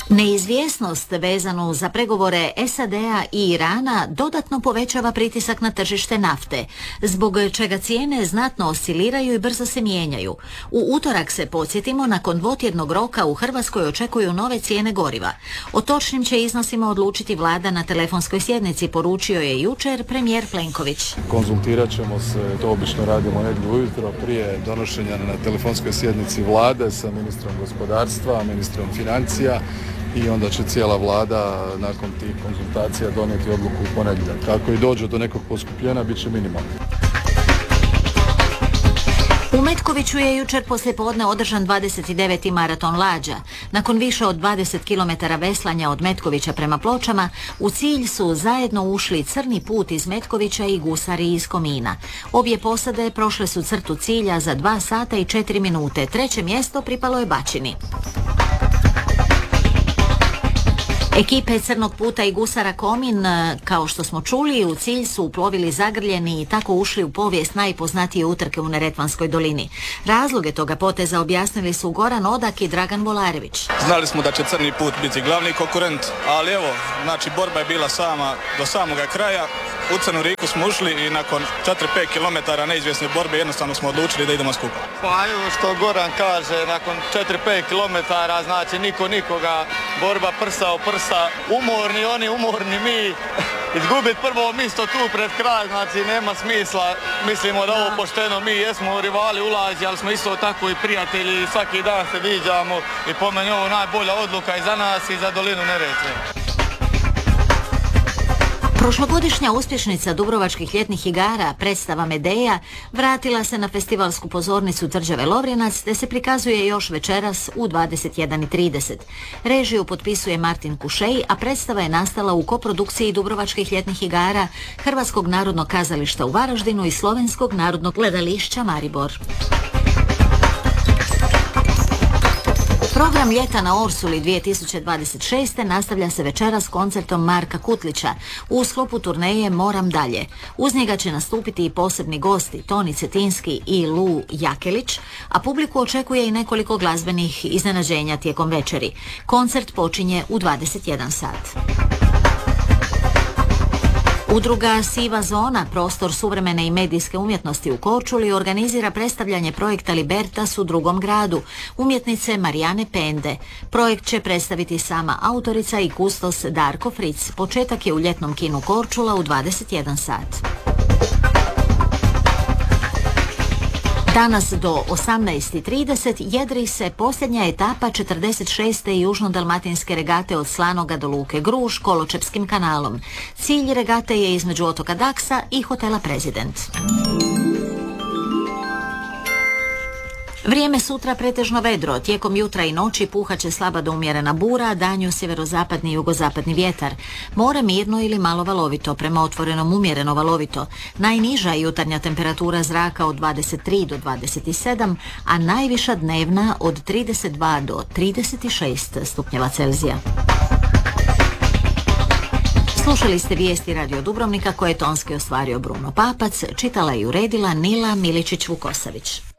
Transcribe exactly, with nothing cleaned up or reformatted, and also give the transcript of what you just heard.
Neizvjesnost vezanu za pregovore S A D-a i Irana dodatno povećava pritisak na tržište nafte, zbog čega cijene znatno osciliraju i brzo se mijenjaju. U utorak se, podsjetimo, nakon dvotjednog roka u Hrvatskoj očekuju nove cijene goriva. O točnim će iznosima odlučiti vlada na telefonskoj sjednici, poručio je jučer premijer Plenković. Konzultirat ćemo se, to obično radimo negdje ujutro prije donošenja na telefonskoj sjednici vlade sa ministrom gospodarstva, ministrom financija, i onda će cijela vlada nakon tih konzultacija donijeti odluku u ponedjeljak. Ako i dođe do nekog poskupljenja, bit će minimalno. U Metkoviću je jučer poslijepodne održan dvadeset deveti maraton lađa. Nakon više od dvadeset kilometara veslanja od Metkovića prema Pločama, u cilj su zajedno ušli Crni put iz Metkovića i gusari iz Komina. Obje posade prošle su crtu cilja za dva sata i četiri minute. Treće mjesto pripalo je Bačini. Ekipe Crnog puta i gusara Komin, kao što smo čuli, u cilj su uplovili zagrljeni i tako ušli u povijest najpoznatije utrke u Neretvanskoj dolini. Razloge toga poteza objasnili su Goran Odak i Dragan Volarević. Znali smo da će Crni put biti glavni konkurent, ali evo, znači borba je bila sama do samoga kraja. U Crnu Riku smo ušli i nakon četiri pet kilometara neizvjesne borbe jednostavno smo odlučili da idemo skupa. Pa evo što Goran kaže, nakon četiri pet kilometara, znači niko nikoga, borba prsa o prsa, umorni oni, umorni mi, izgubiti prvo mjesto tu pred kraj, znači nema smisla, mislimo da ovo pošteno, mi jesmo rivali ulazi, ali smo isto tako i prijatelji, svaki dan se viđamo i po meni ovo najbolja odluka i za nas i za dolinu Neretve. Prošlogodišnja uspješnica Dubrovačkih ljetnih igara, predstava Medeja, vratila se na festivalsku pozornicu Tvrđave Lovrinac, te se prikazuje još večeras u dvadeset jedan i trideset. Režiju potpisuje Martin Kušej, a predstava je nastala u koprodukciji Dubrovačkih ljetnih igara, Hrvatskog narodnog kazališta u Varaždinu i Slovenskog narodnog gledališća Maribor. Program ljeta na Orsuli dvije tisuće dvadeset šeste. nastavlja se večeras koncertom Marka Kutlića u sklopu turneje Moram dalje. Uz njega će nastupiti i posebni gosti Toni Cetinski i Lu Jakelić, a publiku očekuje i nekoliko glazbenih iznenađenja tijekom večeri. Koncert počinje u dvadeset jedan sat. Udruga Siva zona, prostor suvremene i medijske umjetnosti u Korčuli, organizira predstavljanje projekta Libertas u drugom gradu, umjetnice Marijane Pende. Projekt će predstaviti sama autorica i kustos Darko Fric. Početak je u ljetnom kinu Korčula u dvadeset jedan sat. Danas do osamnaest i trideset jedri se posljednja etapa četrdeset šeste južno-dalmatinske regate od Slanoga do Luke Gruž Koločepskim kanalom. Cilj regate je između otoka Daksa i hotela Prezident. Vrijeme sutra pretežno vedro, tijekom jutra i noći puhaće slaba do umjerena bura, danju sjeverozapadni i jugozapadni vjetar. More mirno ili malo valovito, prema otvorenom umjereno valovito. Najniža jutarnja temperatura zraka od dvadeset tri do dvadeset sedam, a najviša dnevna od trideset dva do trideset šest stupnjeva Celzija. Slušali ste vijesti Radio Dubrovnika koje je tonski ostvario Bruno Papac, čitala i uredila Nila Miličić-Vukosavić.